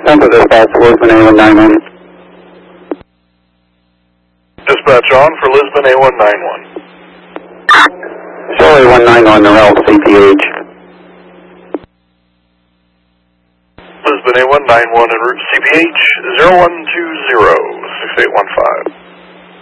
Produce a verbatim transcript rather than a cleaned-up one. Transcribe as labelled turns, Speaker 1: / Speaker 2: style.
Speaker 1: Central Dispatch, Lisbon A one nine one.
Speaker 2: Dispatch on for Lisbon A one nine one.
Speaker 1: Charlie one nine one, Norel, C P H.
Speaker 2: Lisbon A one nine one en route C P H zero one two zero six eight one five.